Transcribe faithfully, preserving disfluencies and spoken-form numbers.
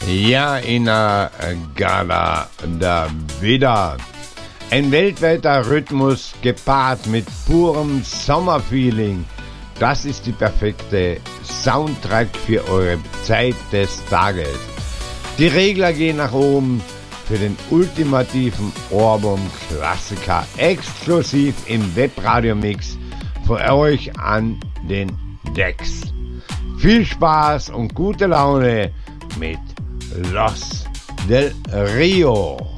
Ja, Ina Gala da wieder. Ein weltweiter Rhythmus gepaart mit purem Sommerfeeling. Das ist die perfekte Soundtrack für eure Zeit des Tages. Die Regler gehen nach oben für den ultimativen Ohrwurm-Klassiker exklusiv im Webradio-Mix für euch an den Decks. Viel Spaß und gute Laune mit Los del Rio.